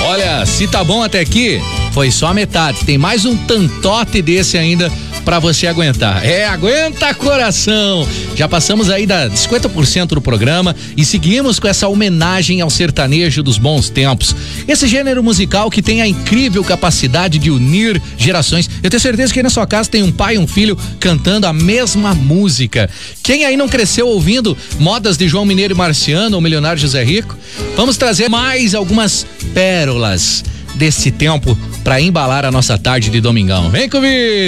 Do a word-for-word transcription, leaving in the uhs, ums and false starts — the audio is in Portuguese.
Olha, se tá bom até aqui, foi só a metade. Tem mais um tantote desse ainda pra você aguentar. É, aguenta coração. Já passamos aí da cinquenta por cento do programa e seguimos com essa homenagem ao sertanejo dos bons tempos. Esse gênero musical que tem a incrível capacidade de unir gerações. Eu tenho certeza que aí na sua casa tem um pai e um filho cantando a mesma música. Quem aí não cresceu ouvindo modas de João Mineiro e Marciano ou Milionário José Rico? Vamos trazer mais algumas pérolas desse tempo pra embalar a nossa tarde de domingão. Vem comigo!